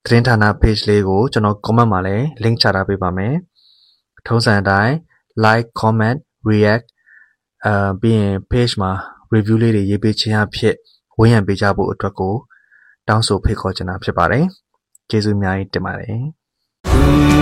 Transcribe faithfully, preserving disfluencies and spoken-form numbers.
သတင်းဌာန page လေးကိုကျွန်တော် comment မှာလည်း link ချထားပေးပါမယ်ထုံးစံအတိုင်း like comment react အာပြီးရင် page မှာ review လေးတွေရေးပေးခြင်းအဖြစ်ဝန်းရံပေးကြဖို့အတွက်ကိုတောင်းဆိုဖိတ်ခေါ်ချင်တာဖြစ်ပါတယ်ကျေးဇူးအများကြီးတင်ပါတယ်